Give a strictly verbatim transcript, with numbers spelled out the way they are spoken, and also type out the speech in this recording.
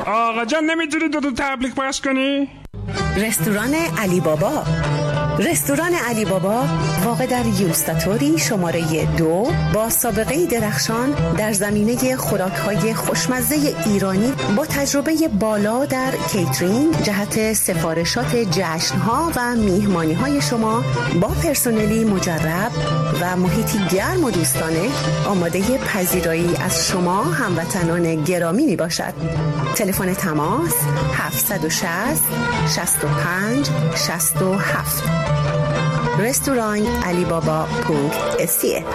آقا جان نمیتونی دو تا تبلیغ پخش کنی؟ رستوران علی بابا. رستوران علی بابا واقع در یوستاتوری شماره دو با سابقه درخشان در زمینه خوراک‌های خوشمزه ایرانی با تجربه بالا در کیترینگ جهت سفارشات جشن‌ها و میهمانی‌های شما با پرسنلی مجرب و محیطی گرم و دوستانه آماده پذیرایی از شما هموطنان گرامی می باشد. تلفن تماس هفت شش صفر شصت و پنج شصت و هفت. رستوران علی بابا پونکت سی.